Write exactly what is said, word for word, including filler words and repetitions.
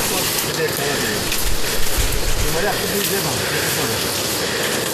直接开了这个，你们俩不对接嘛，就是这样的。